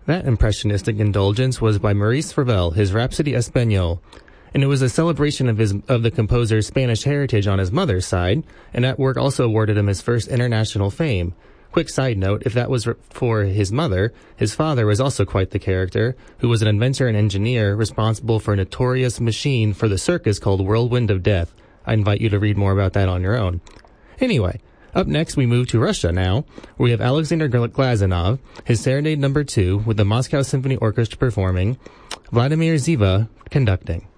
That impressionistic indulgence was by Maurice Ravel, his Rhapsody Espagnole, and it was a celebration of the composer's Spanish heritage on his mother's side, and that work also awarded him his first international fame. Quick side note, if that was for his mother, his father was also quite the character, who was an inventor and engineer responsible for a notorious machine for the circus called Whirlwind of Death. I invite you to read more about that on your own. Anyway, up next we move to Russia now, where we have Alexander Glazunov, his Serenade No. 2, with the Moscow Symphony Orchestra performing, Vladimir Ziva conducting.